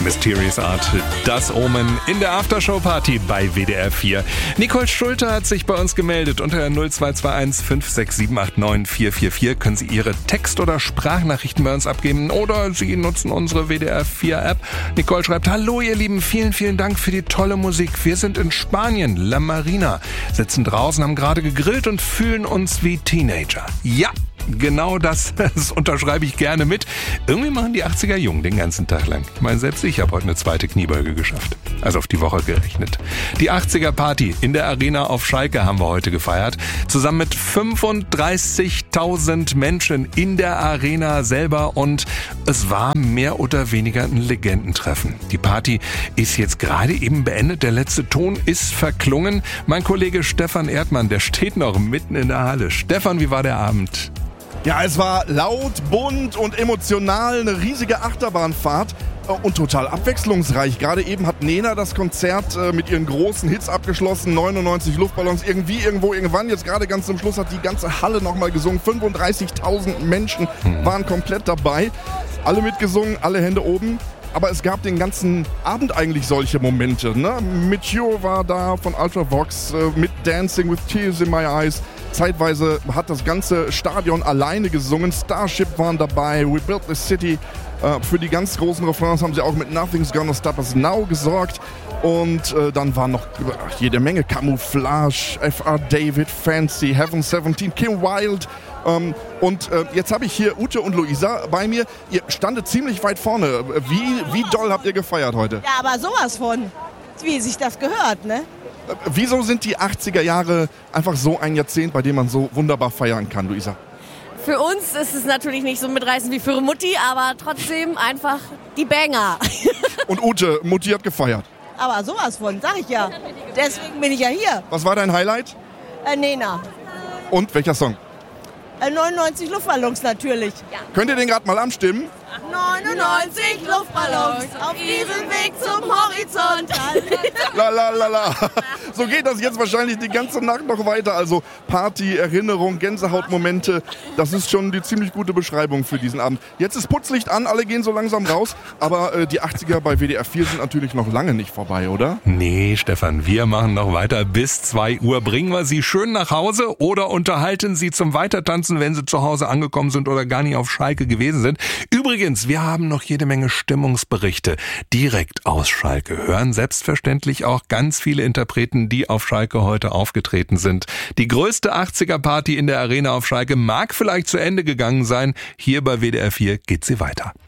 Mysterious Art, das Omen in der Aftershow-Party bei WDR 4. Nicole Schulte hat sich bei uns gemeldet. Unter 0221 56789 444 können Sie Ihre Text- oder Sprachnachrichten bei uns abgeben oder Sie nutzen unsere WDR 4-App. Nicole schreibt: Hallo ihr Lieben, vielen, vielen Dank für die tolle Musik. Wir sind in Spanien, La Marina, sitzen draußen, haben gerade gegrillt und fühlen uns wie Teenager. Ja! Genau das unterschreibe ich gerne mit. Irgendwie machen die 80er jung den ganzen Tag lang. Ich meine, selbst ich habe heute eine zweite Kniebeuge geschafft. Also auf die Woche gerechnet. Die 80er Party in der Arena auf Schalke haben wir heute gefeiert. Zusammen mit 35.000 Menschen in der Arena selber. Und es war mehr oder weniger ein Legendentreffen. Die Party ist jetzt gerade eben beendet. Der letzte Ton ist verklungen. Mein Kollege Stefan Erdmann, der steht noch mitten in der Halle. Stefan, wie war der Abend? Ja, es war laut, bunt und emotional, eine riesige Achterbahnfahrt und total abwechslungsreich. Gerade eben hat Nena das Konzert mit ihren großen Hits abgeschlossen, 99 Luftballons, irgendwie, irgendwo, irgendwann. Jetzt gerade ganz zum Schluss hat die ganze Halle nochmal gesungen. 35.000 Menschen waren komplett dabei. Alle mitgesungen, alle Hände oben. Aber es gab den ganzen Abend eigentlich solche Momente. Ne? Meteor war da von Ultravox mit Dancing with Tears in My Eyes. Zeitweise hat das ganze Stadion alleine gesungen. Starship waren dabei, We Built the City. Für die ganz großen Refrains haben sie auch mit Nothing's Gonna Stop Us Now gesorgt. Und dann waren noch jede Menge Camouflage, F.R. David, Fancy, Heaven 17, Kim Wilde. Und jetzt habe ich hier Ute und Luisa bei mir. Ihr standet ziemlich weit vorne. Wie doll habt ihr gefeiert heute? Ja, aber sowas von, wie sich das gehört, ne? Wieso sind die 80er Jahre einfach so ein Jahrzehnt, bei dem man so wunderbar feiern kann, Luisa? Für uns ist es natürlich nicht so mitreißend wie für Mutti, aber trotzdem einfach die Banger. Und Ute, Mutti hat gefeiert. Aber sowas von, sag ich ja. Deswegen bin ich ja hier. Was war dein Highlight? Nena. Und welcher Song? 99 Luftballons natürlich. Ja. Könnt ihr den gerade mal anstimmen? 99 Luftballons auf diesem Weg zum Horizont. La la la la. So geht das jetzt wahrscheinlich die ganze Nacht noch weiter. Also Party, Erinnerung, Gänsehautmomente. Das ist schon die ziemlich gute Beschreibung für diesen Abend. Jetzt ist Putzlicht an, alle gehen so langsam raus. Aber die 80er bei WDR 4 sind natürlich noch lange nicht vorbei, oder? Nee, Stefan, wir machen noch weiter bis 2 Uhr. Bringen wir Sie schön nach Hause oder unterhalten Sie zum Weitertanzen, wenn Sie zu Hause angekommen sind oder gar nicht auf Schalke gewesen sind. Übrigens, wir haben noch jede Menge Stimmungsberichte direkt aus Schalke. Hören selbstverständlich auch ganz viele Interpreten, die auf Schalke heute aufgetreten sind. Die größte 80er-Party in der Arena auf Schalke mag vielleicht zu Ende gegangen sein. Hier bei WDR 4 geht sie weiter.